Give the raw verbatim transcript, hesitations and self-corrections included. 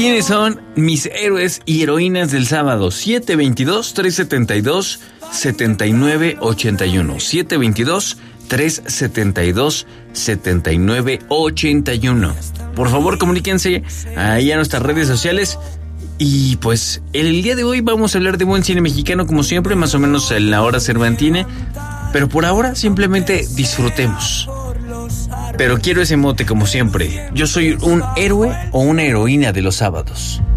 ¿Quiénes son mis héroes y heroínas del sábado? siete veintidós, trescientos setenta y dos, setenta y nueve ochenta y uno. siete veintidós, trescientos setenta y dos, setenta y nueve ochenta y uno. Por favor, comuníquense ahí a nuestras redes sociales. Y pues el día de hoy vamos a hablar de buen cine mexicano, como siempre, más o menos en la hora cervantina. Pero por ahora simplemente disfrutemos. Pero quiero ese mote como siempre. Yo soy un héroe o una heroína de los sábados.